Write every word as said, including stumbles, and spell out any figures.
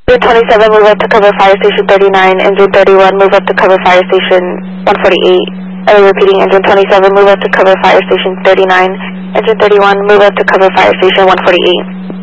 Engine twenty-seven, move up to cover fire station thirty-nine. Engine thirty-one, move up to cover fire station one forty-eight. I'm repeating, engine twenty-seven, move up to cover fire station thirty-nine. Engine thirty-one, move up to cover fire station one forty-eight.